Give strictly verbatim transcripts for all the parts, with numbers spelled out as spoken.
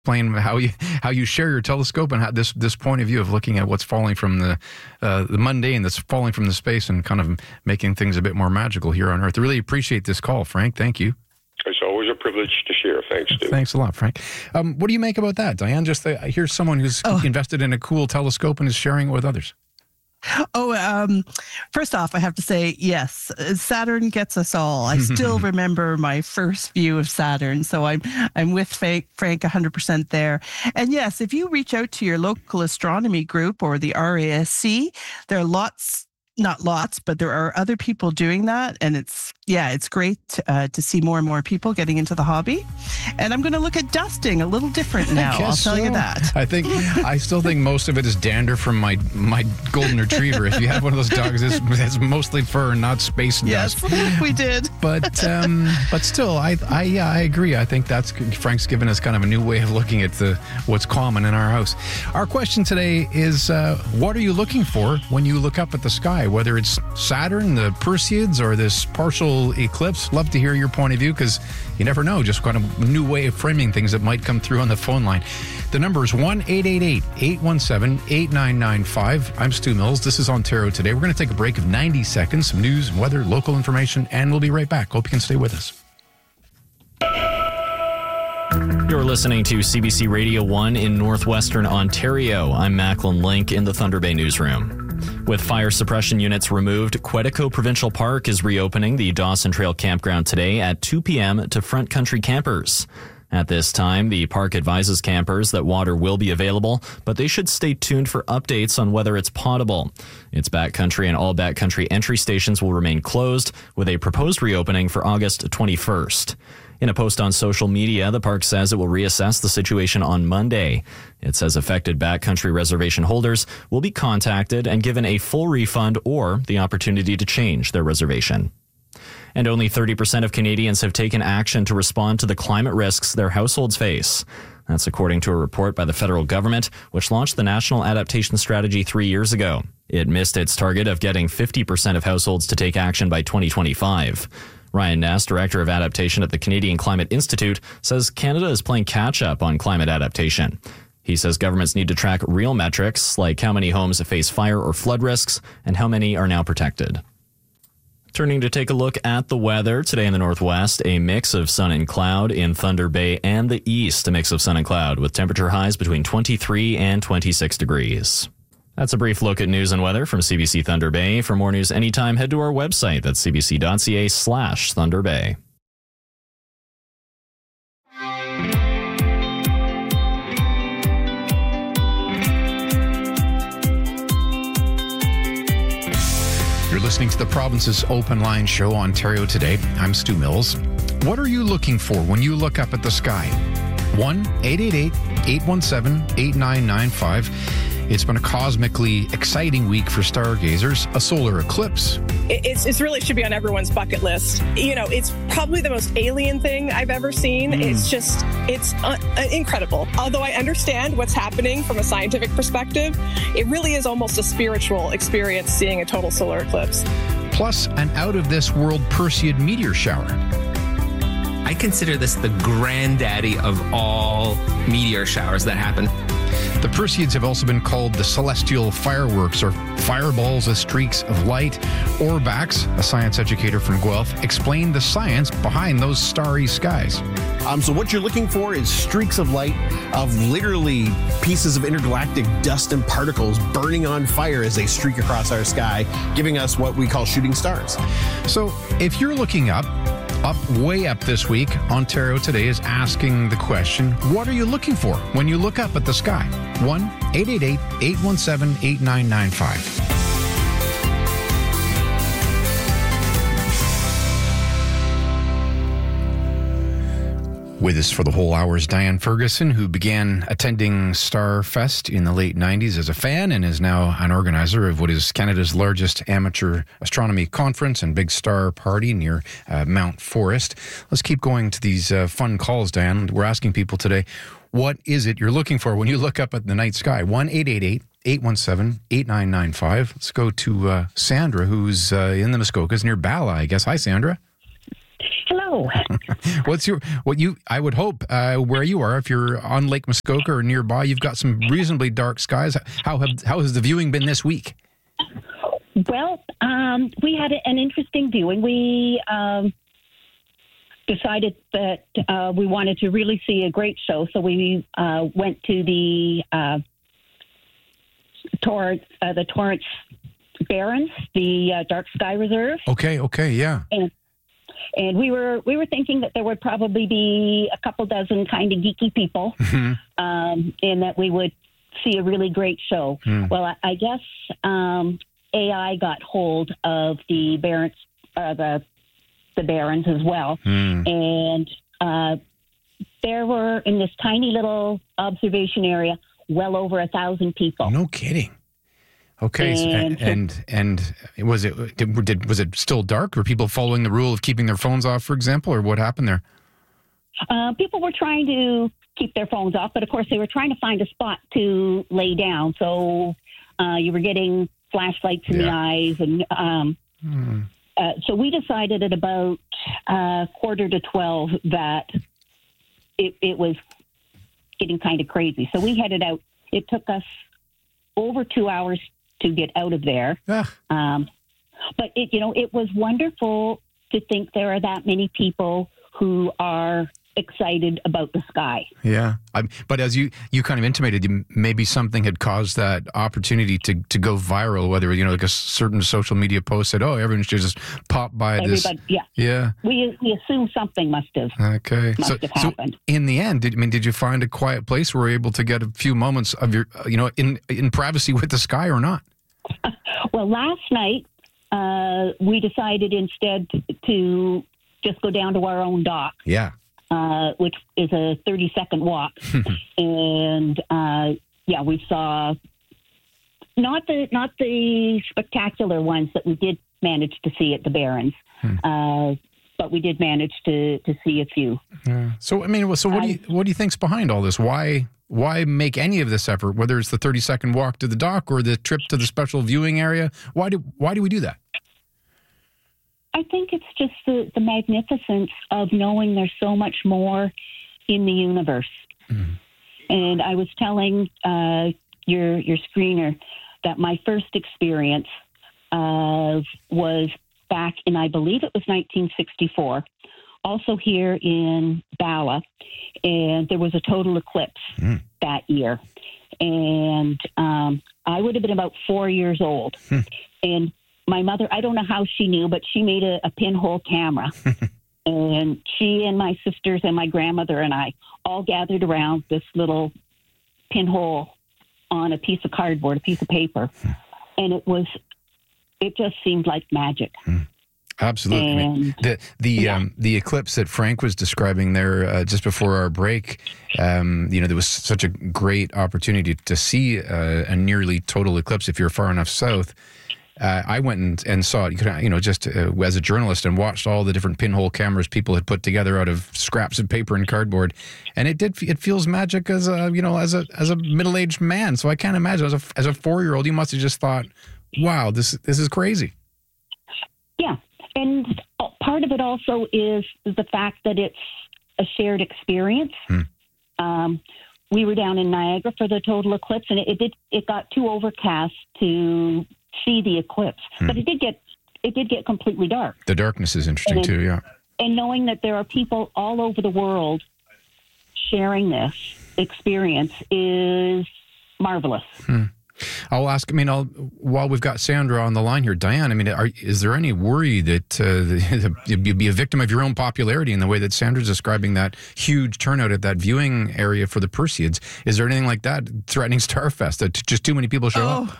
explain how you how you share your telescope and how this this point of view of looking at what's falling from the uh, the mundane that's falling from the space and kind of making things a bit more magical here on Earth. I really appreciate this call, Frank. Thank you. It's always a privilege to share. Thanks, Stu. Thanks a lot, Frank. Um, what do you make about that, Diane? Just uh, here's someone who's oh. invested in a cool telescope and is sharing it with others. Oh, um, first off, I have to say, yes, Saturn gets us all. I still remember my first view of Saturn, so I'm I'm with Frank, Frank one hundred percent there. And yes, if you reach out to your local astronomy group or the R A S C, there are lots, not lots, but there are other people doing that. And it's, yeah, it's great uh, to see more and more people getting into the hobby. And I'm going to look at dusting a little different now. I'll tell so. you that. I think, I still think most of it is dander from my, my golden retriever. If you have one of those dogs, it's, it's mostly fur and not space dust. Yes, we did. But um, but still, I I yeah, I agree. I think that's Frank's given us kind of a new way of looking at the what's common in our house. Our question today is, uh, what are you looking for when you look up at the sky? Whether it's Saturn, the Perseids, or this partial eclipse. Love to hear your point of view, because you never know, just kind of new way of framing things that might come through on the phone line. The number is one eight eight eight, eight one seven, eight nine nine five. I'm Stu Mills. This is Ontario Today. We're going to take a break of ninety seconds, some news and weather, local information, and we'll be right back. Hope you can stay with us. You're listening to C B C Radio one in Northwestern Ontario. I'm Macklin Link in the Thunder Bay newsroom. With fire suppression units removed, Quetico Provincial Park is reopening the Dawson Trail Campground today at two p.m. to front country campers. At this time, the park advises campers that water will be available, but they should stay tuned for updates on whether it's potable. Its backcountry and all backcountry entry stations will remain closed, with a proposed reopening for August twenty-first. In a post on social media, the park says it will reassess the situation on Monday. It says affected backcountry reservation holders will be contacted and given a full refund or the opportunity to change their reservation. And only thirty percent of Canadians have taken action to respond to the climate risks their households face. That's according to a report by the federal government, which launched the National Adaptation Strategy three years ago. It missed its target of getting fifty percent of households to take action by twenty twenty-five. Ryan Ness, Director of Adaptation at the Canadian Climate Institute, says Canada is playing catch-up on climate adaptation. He says governments need to track real metrics, like how many homes face fire or flood risks and how many are now protected. Turning to take a look at the weather. Today in the Northwest, a mix of sun and cloud. In Thunder Bay and the East, a mix of sun and cloud, with temperature highs between twenty-three and twenty-six degrees. That's a brief look at news and weather from C B C Thunder Bay. For more news anytime, head to our website. That's cbc.ca slash Thunder Bay. You're listening to the Province's Open Line Show, Ontario Today. I'm Stu Mills. What are you looking for when you look up at the sky? one eight eight eight, eight one seven, eight nine nine five. It's been a cosmically exciting week for stargazers, a solar eclipse. It's, it's really should be on everyone's bucket list. You know, it's probably the most alien thing I've ever seen. Mm. It's just, it's uh, incredible. Although I understand what's happening from a scientific perspective, it really is almost a spiritual experience seeing a total solar eclipse. Plus, an out-of-this-world Perseid meteor shower. I consider this the granddaddy of all meteor showers that happen. The Perseids have also been called the celestial fireworks, or fireballs as streaks of light. Orbax, a science educator from Guelph, explained the science behind those starry skies. Um, so what you're looking for is streaks of light of literally pieces of intergalactic dust and particles burning on fire as they streak across our sky, giving us what we call shooting stars. So if you're looking up, Up, way up this week, Ontario Today is asking the question, what are you looking for when you look up at the sky? one eight eight eight, eight one seven, eight nine nine five. With us for the whole hour is Diane Ferguson, who began attending Starfest in the late nineties as a fan and is now an organizer of what is Canada's largest amateur astronomy conference and big star party near uh, Mount Forest. Let's keep going to these uh, fun calls, Diane. We're asking people today, what is it you're looking for when you look up at the night sky? one eight eight eight, eight one seven, eight nine nine five. Let's go to uh, Sandra, who's uh, in the Muskokas near Bala, I guess. Hi, Sandra. Hello. Hello. What's your what you? I would hope uh, where you are, if you're on Lake Muskoka or nearby, you've got some reasonably dark skies. How have how has the viewing been this week? Well, um, we had an interesting viewing. We um, decided that uh, we wanted to really see a great show, so we uh, went to the uh, Torrance, uh, the Torrance Barrens, the uh, Dark Sky Reserve. Okay, okay, yeah. And and we were we were thinking that there would probably be a couple dozen kind of geeky people, Mhm. um, and that we would see a really great show. Mm. Well, I, I guess um, A I got hold of the Barrens, uh, the the Barrens as well, Mm. and uh, there were in this tiny little observation area well over a thousand people. No kidding. Okay, so- and, And- and and was it did, did was it still dark? Were people following the rule of keeping their phones off, for example, or what happened there? Uh, people were trying to keep their phones off, but of course they were trying to find a spot to lay down. So uh, you were getting flashlights in the Yeah. eyes, and um, Hmm. uh, so we decided at about uh, quarter to twelve that it, it was getting kind of crazy. So we headed out. It took us over two hours to get out of there. Ah, Um, but it, you know, it was wonderful to think there are that many people who are excited about the sky. yeah. I, but as you you kind of intimated, you- maybe something had caused that opportunity to to go viral. Whether you know, like a certain social media post said, "Oh, everyone should just pop by this." Everybody, yeah, Yeah. we we assume something must have. Okay. Must So, have so happened. in the end, did I mean did you find a quiet place where you were able to get a few moments of your, uh, you know, in in privacy with the sky or not? Well, last night uh, we decided instead to, to just go down to our own dock, Yeah. uh, which is a thirty second walk, and uh, yeah, we saw not the not the spectacular ones that we did manage to see at the Barrens, uh, but we did manage to to see a few. Yeah. So I mean, well, so what do you what do you think's behind all this? Why why make any of this effort? Whether it's the thirty second walk to the dock or the trip to the special viewing area, why do why do we do that? I think it's just the, the magnificence of knowing there's so much more in the universe. And I was telling uh, your your screener that my first experience uh, was back in, I believe it was nineteen sixty-four, also here in Bala, and there was a total eclipse Mm. that year. And um, I would have been about four years old. And my mother, I don't know how she knew, but she made a, a pinhole camera. And she and my sisters and my grandmother and I all gathered around this little pinhole on a piece of cardboard, a piece of paper. And it was, it just seemed like magic. Absolutely. I mean, And- the the yeah. um, the eclipse that Frank was describing there uh, just before our break, um, you know, there was such a great opportunity to see uh, a nearly total eclipse if you're far enough south. Uh, I went and, and saw it, you could, you know, just uh, as a journalist, and watched all the different pinhole cameras people had put together out of scraps of paper and cardboard, and it did. It feels magic as a, you know, as a as a middle aged man. So I can't imagine as a as a four year old, you must have just thought, "Wow, this this is crazy." Yeah. And part of it also is the fact that it's a shared experience. Hmm. Um, we were down in Niagara for the total eclipse, and it, it did it got too overcast to see the eclipse, Hmm. but it did get it did get completely dark. The darkness is interesting And then- too. Yeah. And knowing that there are people all over the world sharing this experience is marvelous. I'll ask. I mean, I'll, while we've got Sandra on the line here, Diane. I mean, are, is there any worry that uh, you'd be a victim of your own popularity in the way that Sandra's describing that huge turnout at that viewing area for the Perseids? Is there anything like that threatening Starfest? That t- just too many people show up?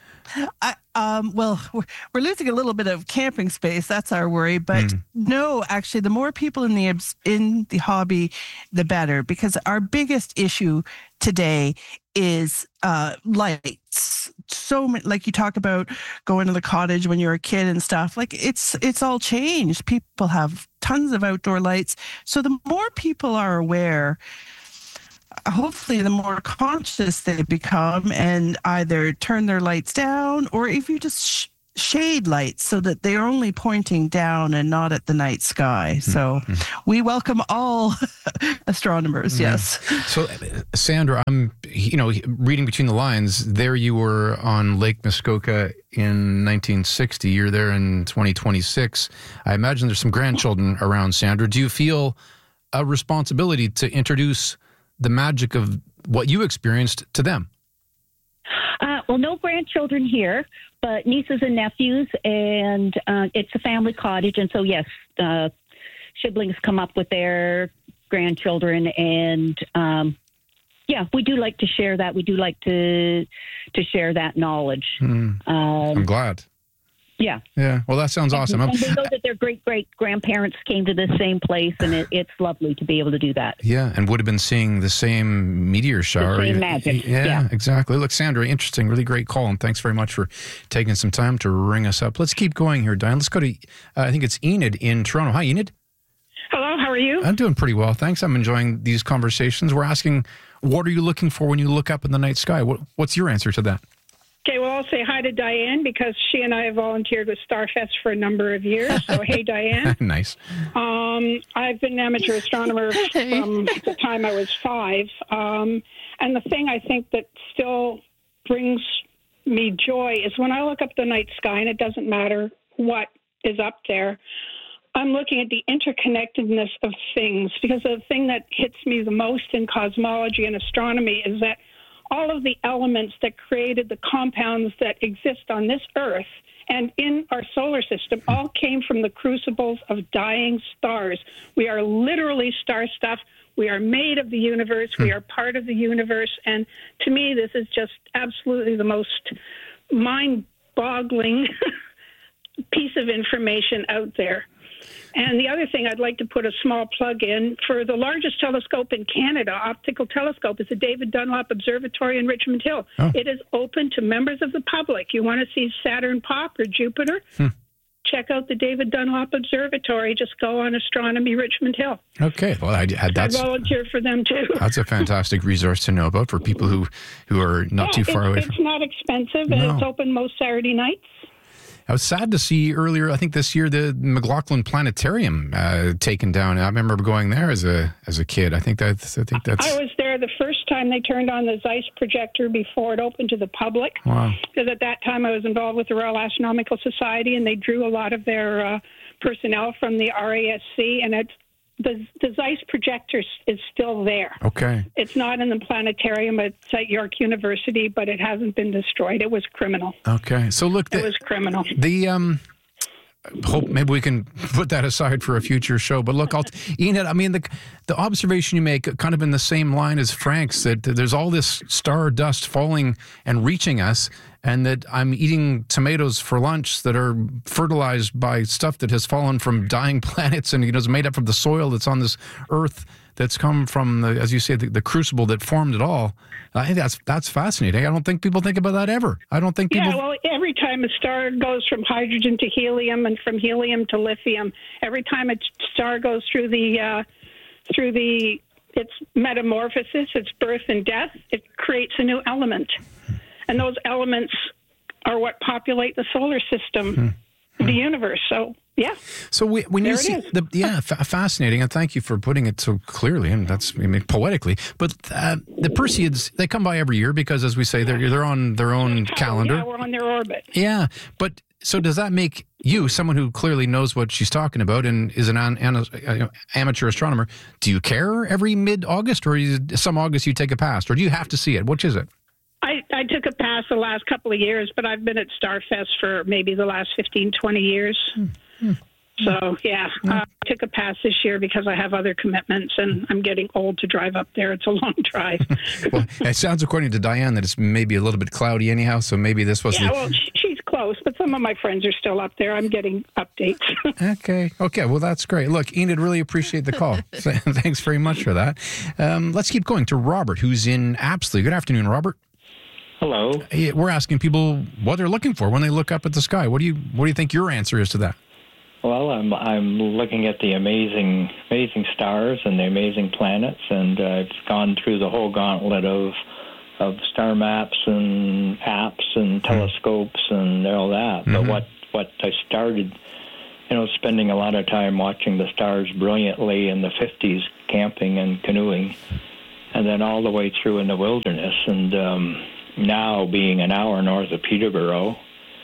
I, um, well, we're, we're losing a little bit of camping space. That's our worry. But Mm. no, actually, the more people in the obs- in the hobby, the better. Because our biggest issue today is uh, lights. So many, like you talk about going to the cottage when you're a kid and stuff. Like it's it's all changed. People have tons of outdoor lights. So the more people are aware, hopefully the more conscious they become and either turn their lights down, or if you just sh- shade lights so that they're only pointing down and not at the night sky. So mm-hmm. we welcome all astronomers, yeah. yes. So, Sandra, I'm, you know, reading between the lines, there you were on Lake Muskoka in nineteen sixty. You're there in twenty twenty-six. I imagine there's some grandchildren around, Sandra. Do you feel a responsibility to introduce the magic of what you experienced to them? Uh, well, no grandchildren here, but nieces and nephews, and uh, it's a family cottage. And so, yes, uh, siblings come up with their grandchildren, and um, yeah, we do like to share that. We do like to to share that knowledge. Mm. Um, I'm glad. Yeah. Yeah. Well, that sounds awesome. And they know that their great-great-grandparents came to the same place, and it, it's lovely to be able to do that. Yeah, and would have been seeing the same meteor shower. The same magic. Yeah, yeah, exactly. Look, Sandra, interesting, really great call, and thanks very much for taking some time to ring us up. Let's keep going here, Diane. Let's go to, uh, I think it's Enid in Toronto. Hi, Enid. Hello, how are you? I'm doing pretty well, thanks. I'm enjoying these conversations. We're asking, what are you looking for when you look up in the night sky? What, what's your answer to that? Okay, well, I'll say hi to Diane because she and I have volunteered with Starfest for a number of years. So, hey, Diane. Nice. Um, I've been an amateur astronomer from the time I was five. Um, and the thing I think that still brings me joy is when I look up the night sky, and it doesn't matter what is up there, I'm looking at the interconnectedness of things, because the thing that hits me the most in cosmology and astronomy is that all of the elements that created the compounds that exist on this Earth and in our solar system all came from the crucibles of dying stars. We are literally star stuff. We are made of the universe. We are part of the universe. And to me, this is just absolutely the most mind-boggling piece of information out there. And the other thing I'd like to put a small plug in for the largest telescope in Canada, optical telescope, is the David Dunlop Observatory in Richmond Hill. Oh. It is open to members of the public. You want to see Saturn pop or Jupiter? Hmm. Check out the David Dunlop Observatory. Just go on Astronomy Richmond Hill. Okay, well, I, that's, I volunteer for them too. That's a fantastic resource to know about for people who, who are not yeah, too far away. It's from... not expensive, and no. it's open most Saturday nights. I was sad to see earlier, I think this year, the McLaughlin Planetarium uh, taken down. I remember going there as a as a kid. I think that's. I think that's. I was there the first time they turned on the Zeiss projector before it opened to the public. Wow. Because at that time I was involved with the Royal Astronomical Society, and they drew a lot of their uh, personnel from the R A S C, and it's The, the Zeiss projector is still there. Okay. It's not in the planetarium. It's at York University, but it hasn't been destroyed. It was criminal. Okay. So look, the, it was criminal. The um, hope maybe we can put that aside for a future show. But look, I'll, Enid, I mean, the the observation you make, kind of in the same line as Frank's, that there's all this star dust falling and reaching us, and that I'm eating tomatoes for lunch that are fertilized by stuff that has fallen from dying planets and, you know, is made up from the soil that's on this Earth that's come from, the, as you say, the, the crucible that formed it all. I think that's that's fascinating. I don't think people think about that ever. I don't think people... Yeah, well, every time a star goes from hydrogen to helium and from helium to lithium, every time a star goes through the uh, through the its metamorphosis, its birth and death, it creates a new element. And those elements are what populate the solar system, hmm. the universe. So, yeah. So we, when there you see the yeah, fa- fascinating, and thank you for putting it so clearly, and that's I mean, poetically. But uh, the Perseids, they come by every year because, as we say, they're they're on their own calendar. Yeah, we're on their orbit. Yeah, but so does that make you, someone who clearly knows what she's talking about and is an, an, an amateur astronomer, do you care every mid-August, or is some August you take a pass, or do you have to see it? Which is it? I, I took a pass the last couple of years, but I've been at Starfest for maybe the last fifteen, twenty years. Mm-hmm. So, yeah, uh, I took a pass this year because I have other commitments, and I'm getting old to drive up there. It's a long drive. Well, it sounds, according to Diane, that it's maybe a little bit cloudy anyhow, so maybe this was... Yeah, the... well, she's close, but some of my friends are still up there. I'm getting updates. Okay. Okay, well, that's great. Look, Enid, really appreciate the call. Thanks very much for that. Um, let's keep going to Robert, who's in Apsley. Good afternoon, Robert. Hello. We're asking people what they're looking for when they look up at the sky. What do you What do you think your answer is to that? Well, I'm I'm looking at the amazing amazing stars and the amazing planets, and uh, I've gone through the whole gauntlet of of star maps and apps and telescopes and all that. Mm-hmm. But what, what I started, you know, spending a lot of time watching the stars brilliantly in the fifties, camping and canoeing, and then all the way through in the wilderness. And um, now being an hour north of Peterborough,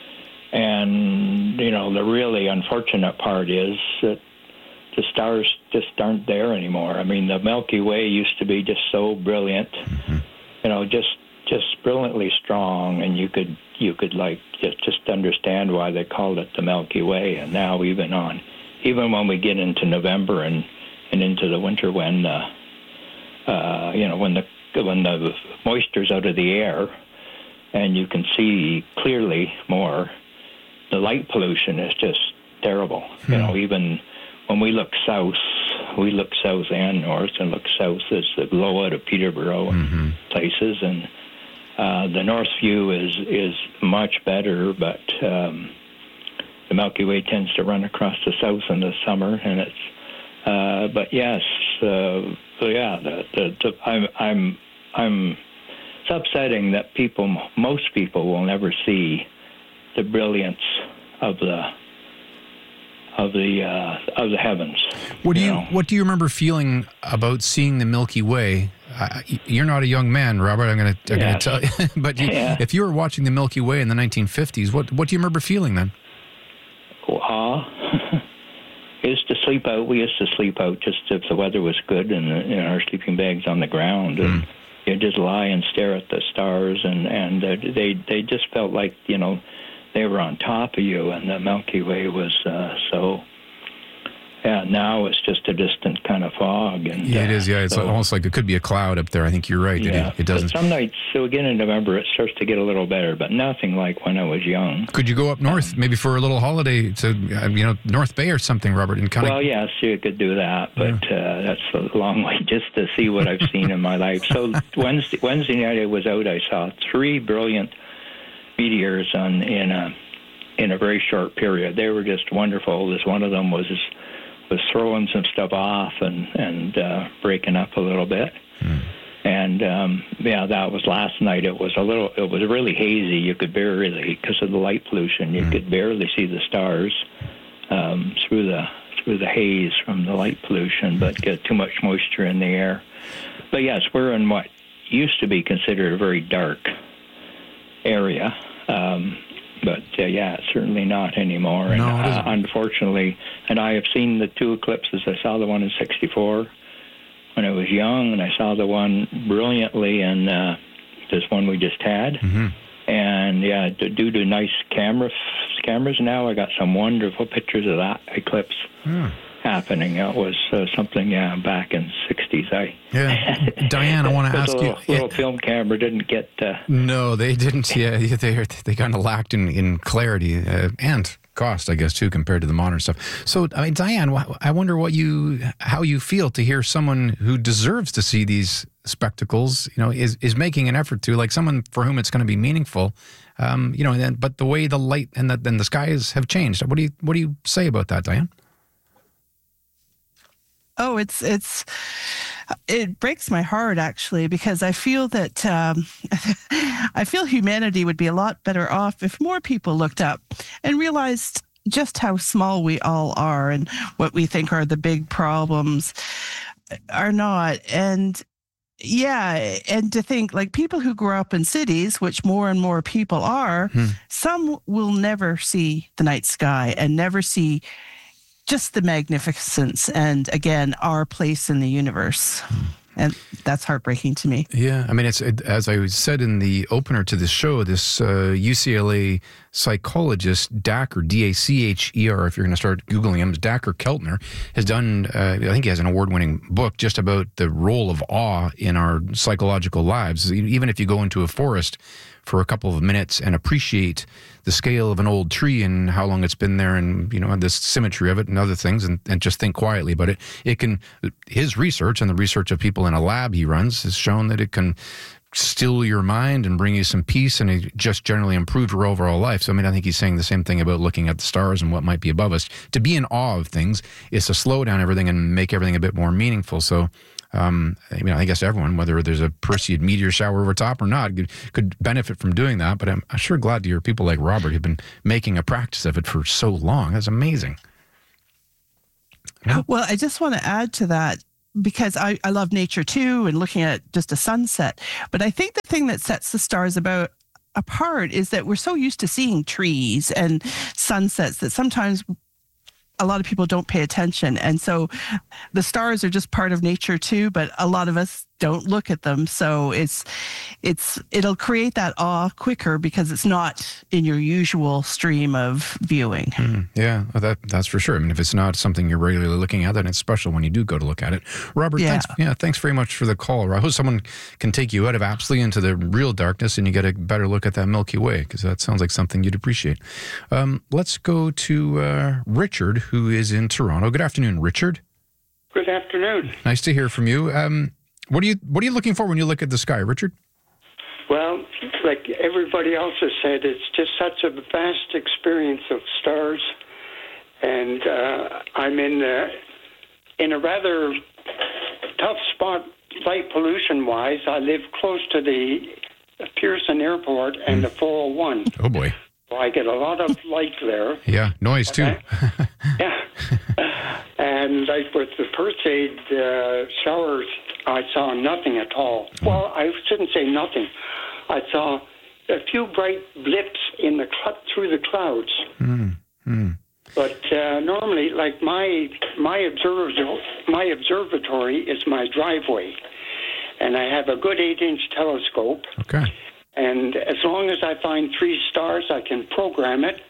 and, you know, the really unfortunate part is that the stars just aren't there anymore. I mean, the Milky Way used to be just so brilliant, mm-hmm. you know, just just brilliantly strong, and you could you could like just just understand why they called it the Milky Way. And now even on, even when we get into November and, and into the winter, when uh, uh, you know when the when the moisture's out of the air, and you can see clearly more, the light pollution is just terrible. Hmm. You know, even when we look south, we look south and north, and look south as the glow out of Peterborough mm-hmm. and places, and uh, the north view is is much better, but um, the Milky Way tends to run across the south in the summer, and it's. Uh, but yes, uh, so yeah, the, the, the, I'm I'm I'm. It's upsetting that people, most people, will never see the brilliance of the. of the uh, of the heavens. What do you, you know? What do you remember feeling about seeing the Milky Way? Uh, you're not a young man, Robert. I'm going to yes. tell you, but you, yeah. if you were watching the Milky Way in the nineteen fifties, what what do you remember feeling then? Awe. We used to sleep out. We used to sleep out just if the weather was good, and in our sleeping bags on the ground, and mm. you just lie and stare at the stars, and and uh, they they just felt like, you know, they were on top of you, and the Milky Way was uh, so. Yeah, now it's just a distant kind of fog, and yeah, it is. Yeah, it's so, almost like it could be a cloud up there. I think you're right. Yeah, it, it doesn't. But some nights, so again in November, it starts to get a little better, but nothing like when I was young. Could you go up north, um, maybe for a little holiday to, uh, you know, North Bay or something, Robert, and kind of? Well, yes, you could do that, but yeah. uh, that's a long way just to see what I've seen in my life. So Wednesday, Wednesday night I was out. I saw three brilliant meteors on in a in a very short period. They were just wonderful. This one of them was. was throwing some stuff off and and uh, breaking up a little bit, mm. and um, yeah, that was last night. It was a little, it was really hazy. You could barely, because of the light pollution, you mm. could barely see the stars um, through the through the haze from the light pollution, but get too much moisture in the air. But yes, we're in what used to be considered a very dark area. Um, But, uh, yeah, certainly not anymore. And, no, uh, unfortunately, and I have seen the two eclipses. I saw the one in sixty-four when I was young, and I saw the one brilliantly in uh, this one we just had. Mm-hmm. And, yeah, due to nice camera, cameras now, I got some wonderful pictures of that eclipse mm. happening. It was uh, something, yeah, back in the sixties. I, yeah. Diane, I want to ask little, you. little yeah. film camera didn't get... Uh, no, they didn't. Yeah, they they kind of lacked in, in clarity uh, and cost, I guess, too, compared to the modern stuff. So, I mean, Diane, I wonder what you, how you feel to hear someone who deserves to see these spectacles, you know, is, is making an effort to, like someone for whom it's going to be meaningful, um, you know, and then, but the way the light and the, and the skies have changed. What do you, what do you say about that, Diane? Oh, it's it's it breaks my heart, actually, because I feel that um, I feel humanity would be a lot better off if more people looked up and realized just how small we all are, and what we think are the big problems are not. And yeah, and to think, like, people who grow up in cities, which more and more people are, hmm. some will never see the night sky and never see just the magnificence and, again, our place in the universe. And that's heartbreaking to me. Yeah. I mean, it's it, as I said in the opener to this show, this uh, U C L A psychologist, Dacher, D A C H E R, if you're going to start Googling him, Dacher Keltner, has done, uh, I think he has an award-winning book just about the role of awe in our psychological lives. Even if you go into a forest for a couple of minutes and appreciate the scale of an old tree and how long it's been there, and, you know, the symmetry of it and other things, and, and just think quietly about it. It can, his research and the research of people in a lab he runs has shown that it can still your mind and bring you some peace, and it just generally improve your overall life. So, I mean, I think he's saying the same thing about looking at the stars and what might be above us. To be in awe of things is to slow down everything and make everything a bit more meaningful. So, Um, I mean, I guess everyone, whether there's a Perseid meteor shower over top or not, could, could benefit from doing that. But I'm, I'm sure glad to hear people like Robert who've been making a practice of it for so long. That's amazing. Yeah. Well, I just want to add to that, because I, I love nature too, and looking at just a sunset. But I think the thing that sets the stars about apart is that we're so used to seeing trees and sunsets that sometimes a lot of people don't pay attention. And so the stars are just part of nature too, but a lot of us don't look at them. So it's, it's, it'll create that awe quicker because it's not in your usual stream of viewing. Mm, yeah, well, that that's for sure. I mean, if it's not something you're regularly looking at, then it's special when you do go to look at it. Robert, Yeah. thanks, yeah, thanks very much for the call. I hope someone can take you out of Apsley into the real darkness and you get a better look at that Milky Way, because that sounds like something you'd appreciate. Um, let's go to uh, Richard, who is in Toronto. Good afternoon, Richard. Good afternoon. Nice to hear from you. Um, what are you What are you looking for when you look at the sky, Richard? Well, like everybody else has said, it's just such a vast experience of stars, and uh, I'm in a, in a rather tough spot, light pollution-wise. I live close to the Pearson Airport and mm. the four oh one. Oh boy! So I get a lot of light there. Yeah, noise too. Yeah, and like with the Perseid uh, showers, I saw nothing at all. Well, I shouldn't say nothing. I saw a few bright blips in the cl- through the clouds. Mm, mm. But uh, normally, like my my observatory, my observatory is my driveway, and I have a good eight-inch telescope. Okay. And as long as I find three stars, I can program it,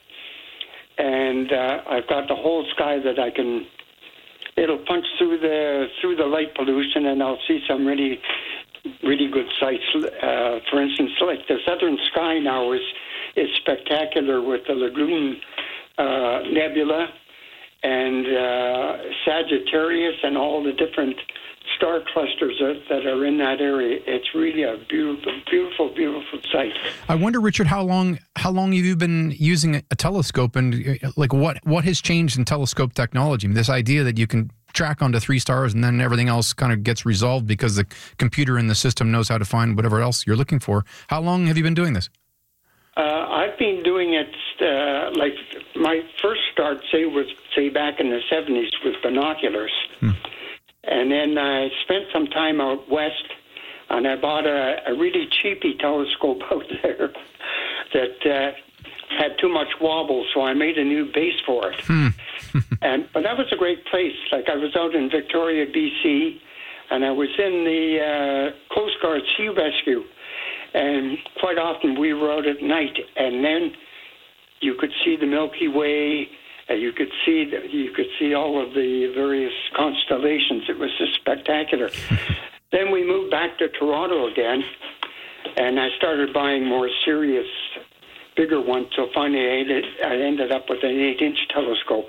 and uh, I've got the whole sky that I can. It'll punch through the through the light pollution, and I'll see some really, really good sights. Uh, for instance, like the southern sky now is is spectacular with the Lagoon uh, Nebula and uh, Sagittarius and all the different star clusters that, that are in that area. It's really a beautiful, beautiful, beautiful sight. I wonder, Richard, how long how long have you been using a telescope, and like what what has changed in telescope technology? I mean, this idea that you can track onto three stars and then everything else kind of gets resolved because the computer in the system knows how to find whatever else you're looking for. How long have you been doing this? Uh, I've been doing it uh, like my first start, say, was say back in the seventies with binoculars. Hmm. And then I spent some time out west, and I bought a, a really cheapy telescope out there that uh, had too much wobble, so I made a new base for it. Hmm. and But that was a great place. Like, I was out in Victoria, B C, and I was in the uh, Coast Guard Sea Rescue, and quite often we were out at night, and then you could see the Milky Way. Uh, you could see the, you could see all of the various constellations. It was just spectacular. Then we moved back to Toronto again, and I started buying more serious, bigger ones. So finally, I ended, I ended up with an eight-inch telescope,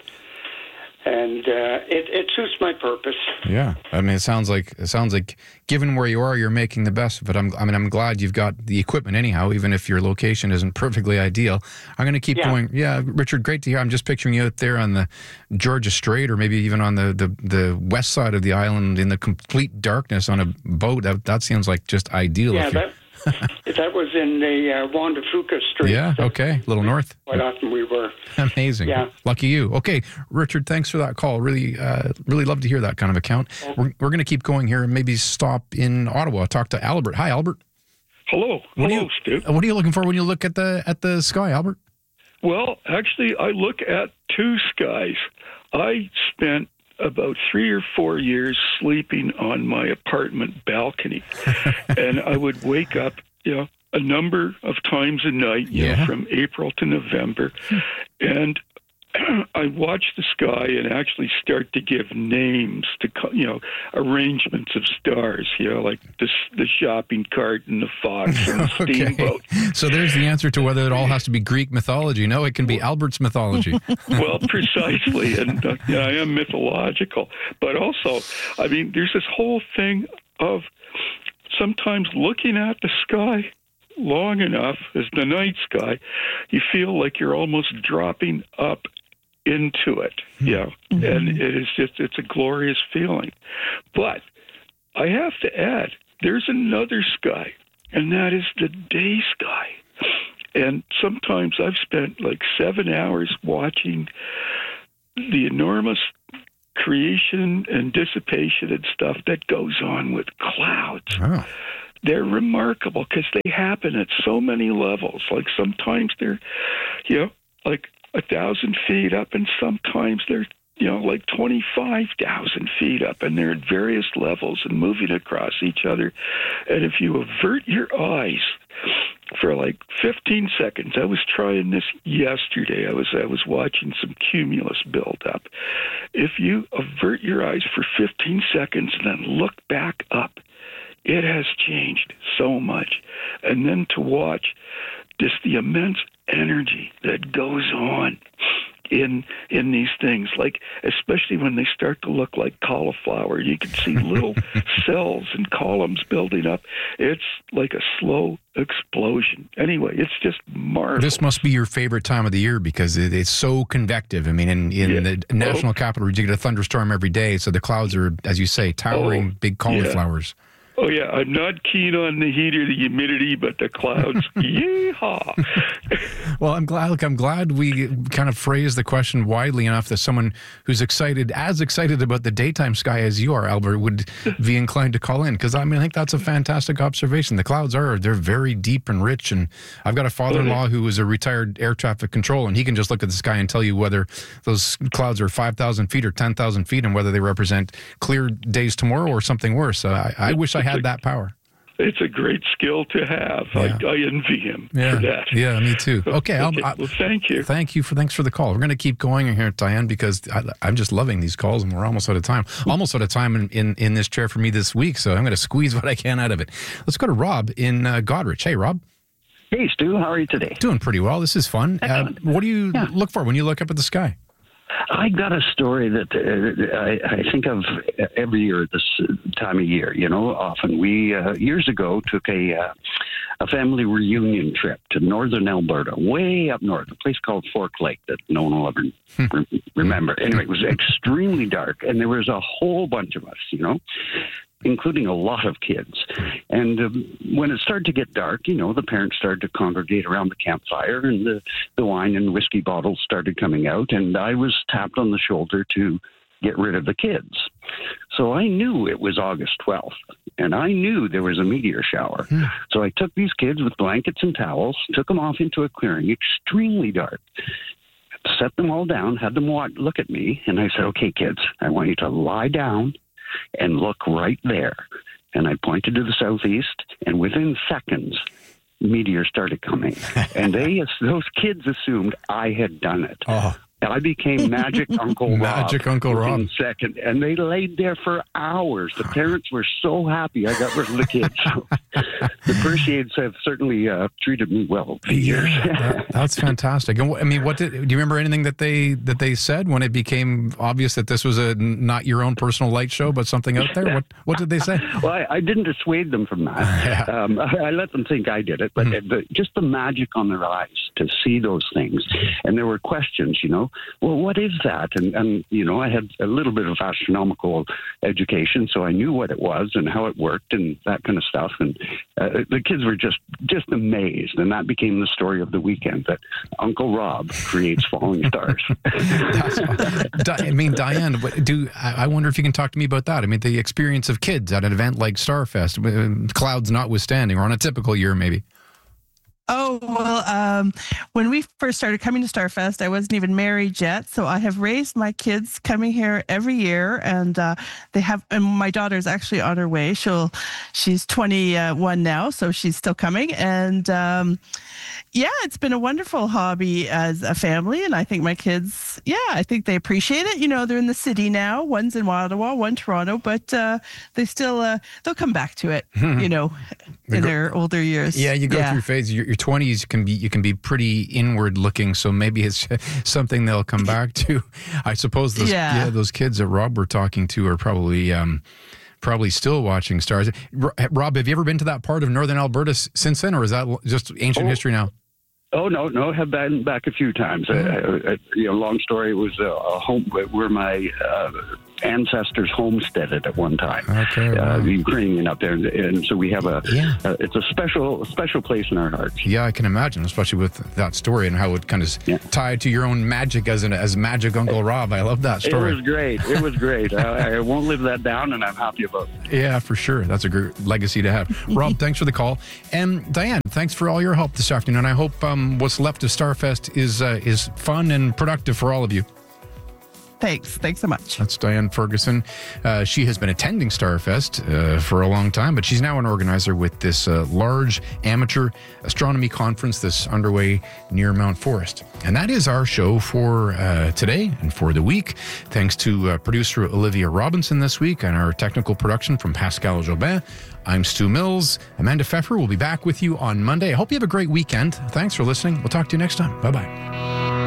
and uh, it, it suits my purpose. Yeah, I mean, it sounds like it sounds like given where you are, you're making the best of it. I'm, I mean, I'm glad you've got the equipment anyhow, even if your location isn't perfectly ideal. I'm going to keep Yeah. going. Yeah, Richard, great to hear. I'm just picturing you out there on the Georgia Strait, or maybe even on the, the, the west side of the island in the complete darkness on a boat. That that seems like just ideal. Yeah, if you're- that that was in the uh, Juan de Fuca Strait. Yeah, okay, a little north. Quite often we were. Amazing. Yeah. Lucky you. Okay, Richard, thanks for that call. Really, uh, really love to hear that kind of account. We're, we're going to keep going here and maybe stop in Ottawa. Talk to Albert. Hi, Albert. Hello. What Hello, are you, Stu. What are you looking for when you look at the at the sky, Albert? Well, actually, I look at two skies. I spent about three or four years sleeping on my apartment balcony, and I would wake up, you know, a number of times a night, you Yeah. know, from April to November, and I watch the sky and actually start to give names to, co- you know, arrangements of stars, you know, like the, the shopping cart and the fox and the Okay. steamboat. So there's the answer to whether it all has to be Greek mythology. No, it can be Albert's mythology. Well, precisely, and uh, yeah, I am mythological. But also, I mean, there's this whole thing of sometimes looking at the sky long enough as the night sky, you feel like you're almost dropping up into it. Yeah, Mm-hmm. and it is just, it's a glorious feeling. But I have to add, there's another sky, and that is the day sky. And sometimes I've spent like seven hours watching the enormous creation and dissipation and stuff that goes on with clouds. Oh. They're remarkable because they happen at so many levels. Like sometimes they're, you know, like a thousand feet up, and sometimes they're, you know, like twenty-five thousand feet up, and they're at various levels and moving across each other. And if you avert your eyes for like fifteen seconds, I was trying this yesterday. I was I was watching some cumulus build up. If you avert your eyes for fifteen seconds and then look back up, it has changed so much. And then to watch just the immense energy that goes on in in these things, like especially when they start to look like cauliflower. You can see little cells and columns building up. It's like a slow explosion. Anyway, it's just marvelous. This must be your favorite time of the year because it, it's so convective. I mean, in, in Yeah. the national Oh. capital, you get a thunderstorm every day, so the clouds are, as you say, towering Oh, big cauliflowers. Oh, yeah, I'm not keen on the heat or the humidity, but the clouds, yeehaw. Well, I'm glad. Look, I'm glad we kind of phrased the question widely enough that someone who's excited, as excited about the daytime sky as you are, Albert, would be inclined to call in. Because I mean, I think that's a fantastic observation. The clouds are they're very deep and rich. And I've got a father-in-law who is a retired air traffic control, and he can just look at the sky and tell you whether those clouds are five thousand feet or ten thousand feet, and whether they represent clear days tomorrow or something worse. So I, I wish I had that power. It's a great skill to have. Yeah. I, I envy him Yeah, for that. yeah, me too. Okay, I'll, Okay, I, well, thank you. Thank you for thanks for the call. We're going to keep going here, Diane, because I, I'm just loving these calls, and we're almost out of time. Almost out of time in, in, in this chair for me this week, so I'm going to squeeze what I can out of it. Let's go to Rob in uh, Goderich. Hey, Rob. Hey, Stu. How are you today? Doing pretty well. This is fun. Uh, what do you Yeah. look for when you look up at the sky? I got a story that uh, I, I think of every year at this time of year. You know, often we uh, years ago took a uh, a family reunion trip to northern Alberta, way up north, a place called Fork Lake that no one will ever re- remember. Anyway, it was extremely dark, and there was a whole bunch of us. You know, including a lot of kids. And um, when it started to get dark, you know, the parents started to congregate around the campfire, and the, the wine and whiskey bottles started coming out, and I was tapped on the shoulder to get rid of the kids. So I knew it was August twelfth, and I knew there was a meteor shower. Hmm. So I took these kids with blankets and towels, took them off into a clearing, extremely dark, set them all down, had them watch, look at me, and I said, okay, kids, I want you to lie down and look right there. And I pointed to the southeast, and within seconds, meteors started coming. And they, those kids assumed I had done it. Oh. I became Magic Uncle Rob. Magic Uncle Rob. within a second, and they laid there for hours. The parents were so happy I got rid of the kids. So the Perseids have certainly uh, treated me well for years. that, that's fantastic. And wh- I mean, what did, do you remember anything that they that they said when it became obvious that this was a not your own personal light show, but something out there? What what did they say? Well, I, I didn't dissuade them from that. Yeah. Um, I, I let them think I did it, but Mm-hmm. the, just the magic on their eyes to see those things. And there were questions, you know, well, what is that? And, and, you know, I had a little bit of astronomical education, so I knew what it was and how it worked and that kind of stuff. And uh, the kids were just, just amazed. And that became the story of the weekend, that Uncle Rob creates falling stars. That's, Di- I mean, Diane, what- do I I wonder if you can talk to me about that? I mean, the experience of kids at an event like Starfest, uh, clouds notwithstanding, or on a typical year, maybe. Oh, well, um, when we first started coming to Starfest, I wasn't even married yet. So I have raised my kids coming here every year, and uh, they have, and my daughter's actually on her way. She'll, she's twenty-one now, so she's still coming. And um, yeah, it's been a wonderful hobby as a family. And I think my kids, yeah, I think they appreciate it. You know, they're in the city now. One's in Ottawa, one Toronto, but uh, they still, uh, they'll come back to it, you know, in go- their older years. Yeah, you go through phases. Your, your twenties can be you can be pretty inward looking, so maybe it's something they'll come back to. I suppose those yeah. Yeah. those kids that Rob were talking to are probably um, probably still watching stars. R- Rob, have you ever been to that part of northern Alberta s- since then, or is that just ancient Oh. history now? Oh, no, no, have been back a few times. Uh, uh, you know, long story, it was a, a home where my uh, ancestors homesteaded at one time. Okay, uh, wow. Ukrainian up there, and, and so we have a. Yeah. Uh, it's a special special place in our hearts. Yeah, I can imagine, especially with that story and how it kind of yeah. tied to your own magic as an as Magic Uncle Rob. I love that story. It was great. It was great. I, I won't live that down, and I'm happy about it. Yeah, for sure. That's a great legacy to have. Rob, thanks for the call, and Diane, thanks for all your help this afternoon. I hope um, what's left of Starfest is uh, is fun and productive for all of you. Thanks. Thanks so much. That's Diane Ferguson. Uh, she has been attending Starfest uh, for a long time, but she's now an organizer with this uh, large amateur astronomy conference that's underway near Mount Forest. And that is our show for uh, today and for the week. Thanks to uh, producer Olivia Robinson this week and our technical production from Pascal Jobin. I'm Stu Mills. Amanda Pfeffer will be back with you on Monday. I hope you have a great weekend. Thanks for listening. We'll talk to you next time. Bye-bye.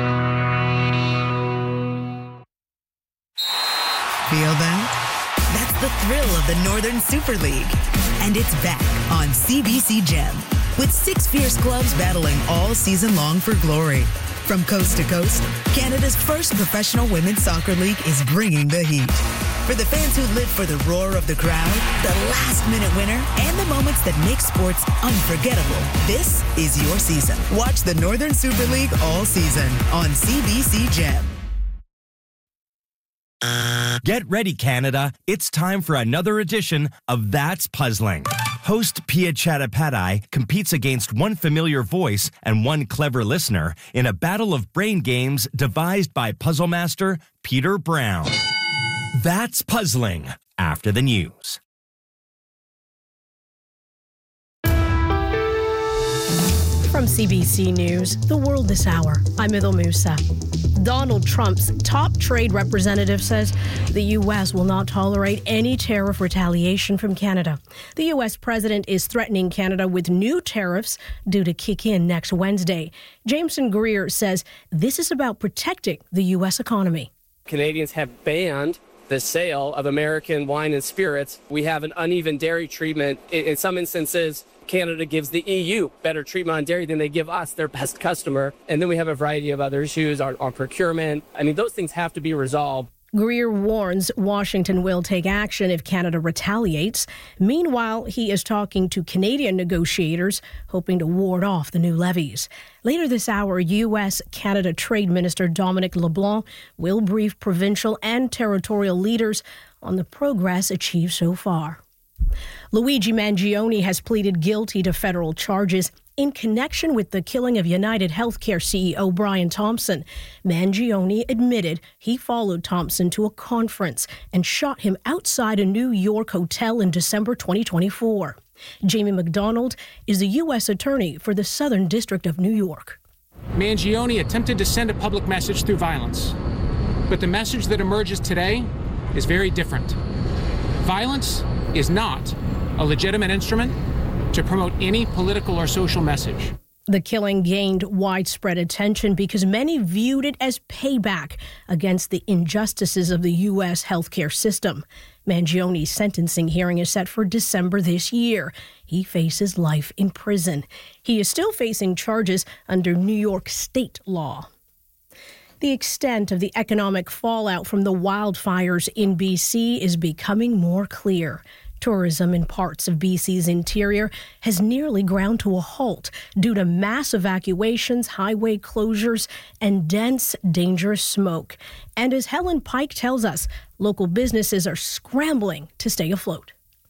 Feel that? That's the thrill of the Northern Super League. And it's back on C B C Gem with six fierce clubs battling all season long for glory. From coast to coast, Canada's first professional women's soccer league is bringing the heat. For the fans who live for the roar of the crowd, the last-minute winner, and the moments that make sports unforgettable, this is your season. Watch the Northern Super League all season on C B C Gem. Get ready, Canada. It's time for another edition of That's Puzzling. Host Pia Chattopadhyay competes against one familiar voice and one clever listener in a battle of brain games devised by puzzle master Peter Brown. That's Puzzling, after the news. From C B C News, The World This Hour, I'm Idil Musa. Donald Trump's top trade representative says the U S will not tolerate any tariff retaliation from Canada. The U S president is threatening Canada with new tariffs due to kick in next Wednesday. Jameson Greer says this is about protecting the U S economy. Canadians have banned the sale of American wine and spirits. We have an uneven dairy treatment. In some instances, Canada gives the E U better treatment on dairy than they give us, their best customer. And then we have a variety of other issues on, on procurement. I mean, those things have to be resolved. Greer warns Washington will take action if Canada retaliates. Meanwhile, he is talking to Canadian negotiators, hoping to ward off the new levies. Later this hour, U S-Canada Trade Minister Dominic LeBlanc will brief provincial and territorial leaders on the progress achieved so far. Luigi Mangione has pleaded guilty to federal charges in connection with the killing of United Healthcare C E O Brian Thompson. Mangione admitted he followed Thompson to a conference and shot him outside a New York hotel in December twenty twenty-four. Jamie McDonald is the U S attorney for the Southern District of New York. Mangione attempted to send a public message through violence, but the message that emerges today is very different. Violence is not a legitimate instrument to promote any political or social message. The killing gained widespread attention because many viewed it as payback against the injustices of the U S healthcare system. Mangione's sentencing hearing is set for December this year. He faces life in prison. He is still facing charges under New York state law. The extent of the economic fallout from the wildfires in B C is becoming more clear. Tourism in parts of B C's interior has nearly ground to a halt due to mass evacuations, highway closures, and dense, dangerous smoke. And as Helen Pike tells us, local businesses are scrambling to stay afloat.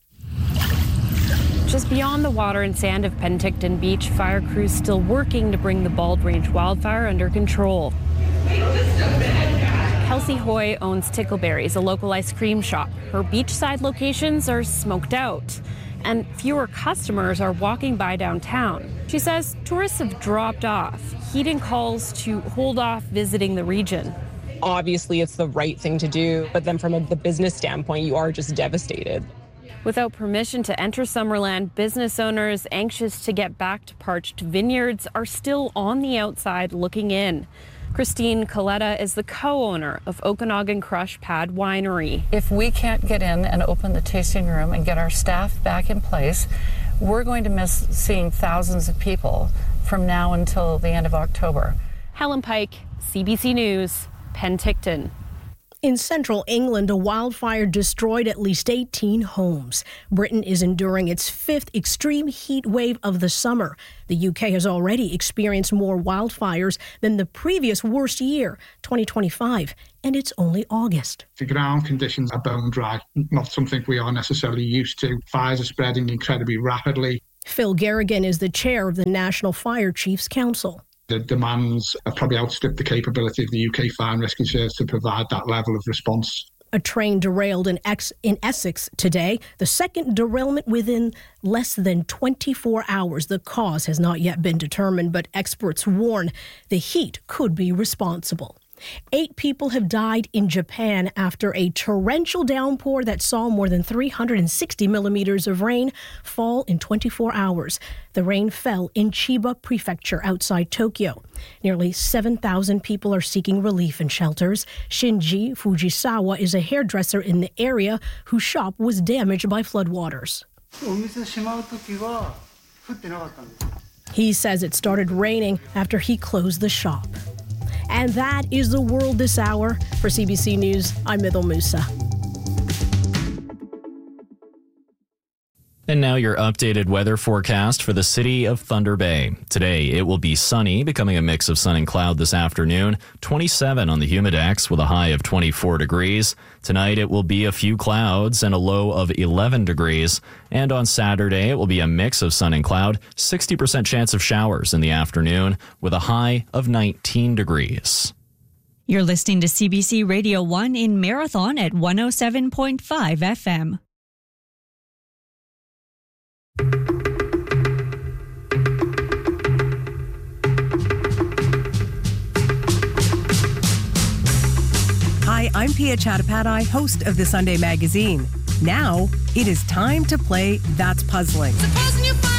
Just beyond the water and sand of Penticton Beach, fire crews still working to bring the Bald Range wildfire under control. Kelsey Hoy owns Tickleberries, a local ice cream shop. Her beachside locations are smoked out, and fewer customers are walking by downtown. She says tourists have dropped off, heeding calls to hold off visiting the region. Obviously, it's the right thing to do, but then from a, the business standpoint, you are just devastated. Without permission to enter Summerland, business owners anxious to get back to Parched Vineyards are still on the outside looking in. Christine Coletta is the co-owner of Okanagan Crush Pad Winery. If we can't get in and open the tasting room and get our staff back in place, we're going to miss seeing thousands of people from now until the end of October. Helen Pike, C B C News, Penticton. In central England, a wildfire destroyed at least eighteen homes. Britain is enduring its fifth extreme heat wave of the summer. The U K has already experienced more wildfires than the previous worst year, twenty twenty-five, and it's only August. The ground conditions are bone dry, not something we are necessarily used to. Fires are spreading incredibly rapidly. Phil Garrigan is the chair of the National Fire Chiefs Council. The demands have probably outstripped the capability of the U K Fire and Rescue Service to provide that level of response. A train derailed in, Ex- in Essex today, the second derailment within less than twenty-four hours. The cause has not yet been determined, but experts warn the heat could be responsible. Eight people have died in Japan after a torrential downpour that saw more than three hundred sixty millimeters of rain fall in twenty-four hours. The rain fell in Chiba Prefecture outside Tokyo. Nearly seven thousand people are seeking relief in shelters. Shinji Fujisawa is a hairdresser in the area whose shop was damaged by floodwaters. He says it started raining after he closed the shop. And that is the world this hour. For C B C News, I'm Mithil Musa. And now your updated weather forecast for the city of Thunder Bay. Today, it will be sunny, becoming a mix of sun and cloud this afternoon. twenty-seven on the Humidex with a high of twenty-four degrees. Tonight, it will be a few clouds and a low of eleven degrees. And on Saturday, it will be a mix of sun and cloud, sixty percent chance of showers in the afternoon with a high of nineteen degrees. You're listening to C B C Radio one in Marathon at one oh seven point five F M. Hi, I'm Pia Chattopadhyay, host of the Sunday Magazine. Now, it is time to play That's Puzzling. Supposing you find